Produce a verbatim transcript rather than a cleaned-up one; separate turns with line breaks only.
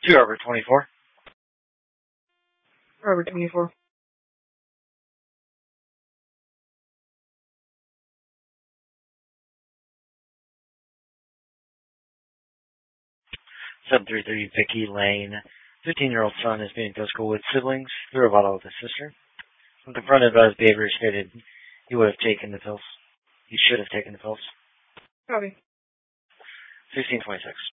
To Arbor twenty-four.
Arbor twenty-four.
seven three three Vicky Lane. fifteen-year-old son is being physical with siblings through a bottle with his sister. When confronted by his behavior, stated he would have taken the pills. He should have taken the pills.
Copy.
sixteen twenty-six.